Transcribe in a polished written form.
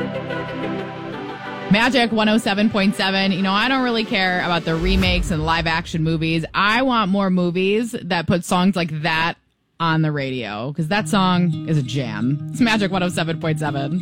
Magic 107.7. You know, I don't really care about the remakes and live action movies. I want more movies that put songs like that on the radio because that song is a jam. It's Magic 107.7.